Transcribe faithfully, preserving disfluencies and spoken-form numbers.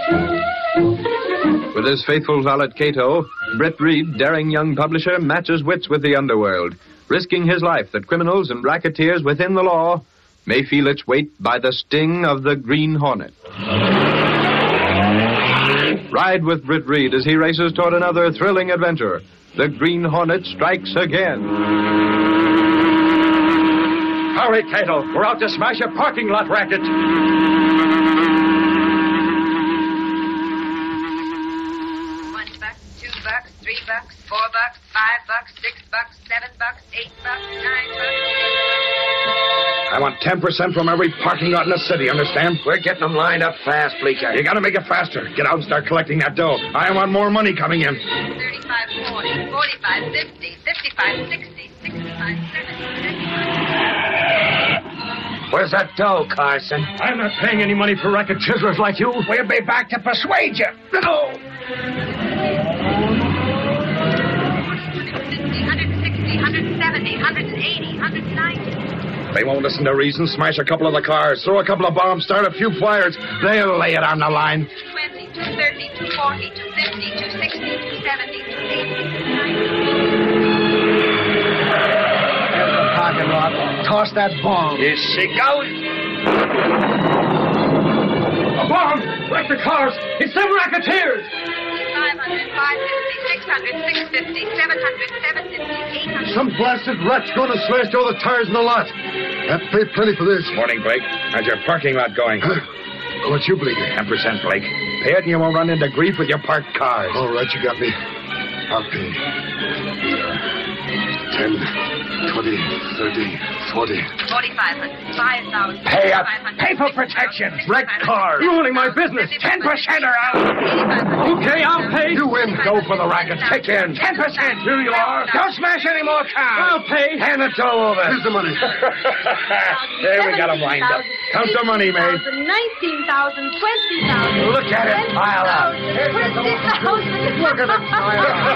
With his faithful valet Cato, Britt Reed, daring young publisher, matches wits with the underworld, risking his life that criminals and racketeers within the law may feel its weight by the sting of the Green Hornet. Ride with Britt Reed as he races toward another thrilling adventure. The Green Hornet strikes again. Hurry, Cato. We're out to smash a parking lot racket. One buck, two bucks, three bucks, four bucks, five bucks, six bucks, seven bucks, eight bucks, nine bucks. I want ten percent from every parking lot in the city, understand? We're getting them lined up fast, Bleeker. You gotta make it faster. Get out and start collecting that dough. I want more money coming in. thirty-five, forty, forty-five, fifty, fifty-five, sixty, sixty-five, seventy, seventy-five. Where's that dough, Carson? I'm not paying any money for racket chiselers like you. We'll be back to persuade you. No. one fifty, one sixty, one seventy, one eighty, one ninety. They won't listen to reason. Smash a couple of the cars. Throw a couple of bombs. Start a few fires. They'll lay it on the line. two twenty, two thirty, two forty, two fifty, two sixty, two seventy, two eighty, two ninety. There's the parking lot. Toss that bomb. Here she goes. A bomb! Like the cars! It's them racketeers! five hundred, five fifty, six hundred, six fifty, seven hundred, seven fifty, eight hundred. Some blasted rat's going to smash all the tires in the lot. That paid plenty for this. Morning, Blake. How's your parking lot going? Huh? What's you, Bleeker? ten percent, Blake. Pay it and you won't run into grief with your parked cars. All right, you got me. I'll pay. Ten, twenty, thirty, forty. forty-five hundred, five thousand. Pay up. Pay for protection. Wrecked cars. Ruining my business. Ten percent or out. Okay, I'll pay. You win. Go for the racket. Kick in. Ten percent. Here you are. Don't smash any more cars. I'll pay. Hand it all over. Here's the money. There, we got him lined up. Count the money, maid. nineteen thousand, twenty thousand. Look at it pile up. twenty thousand. Look at it pile up.